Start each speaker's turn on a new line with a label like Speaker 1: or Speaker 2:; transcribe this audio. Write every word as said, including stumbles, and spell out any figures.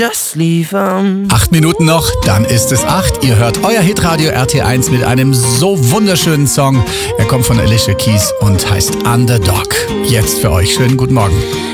Speaker 1: Just leave 'em.
Speaker 2: Acht Minuten noch, dann ist es acht. Ihr hört euer Hitradio R T eins mit einem so wunderschönen Song. Er kommt von Alicia Keys und heißt Underdog. Jetzt für euch schönen guten Morgen.